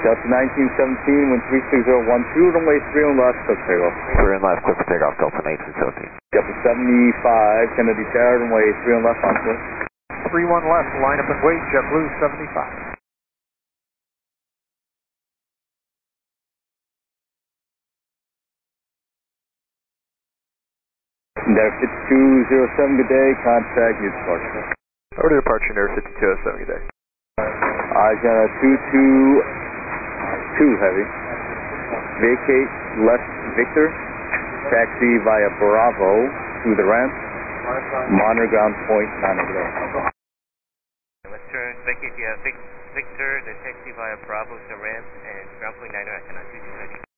Delta 1917, wind 36012, runway 3 on left, clear for takeoff. 3 on left, clear for takeoff, Delta 1917. Delta 75, Kennedy Tower, runway 3 on left, on clear. 31 left, line up and wait, JetBlue 75. Nair 5207, good day, contact new departure. Over to departure, Nair 5207, good day. Ajana 222 heavy. Vacate left Victor. Taxi via Bravo through the ramp. Monitor ground point 9 Let's turn vacate via Victor, then taxi via Bravo to ramp and ground point 9 at 22 heavy.